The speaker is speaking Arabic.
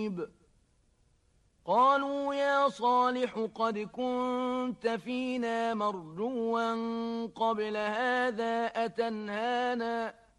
قريب. قالوا يا صالح قد كنت فينا مرجوا قبل هذا